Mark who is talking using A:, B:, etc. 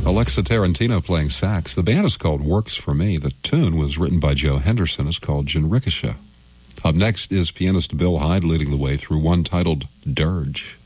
A: Alexa Tarantino playing sax. The band is called Works For Me. The tune was written by Joe Henderson. It's called Jinrikisha. Up next is pianist Bill Hyde leading the way through one titled Dirge.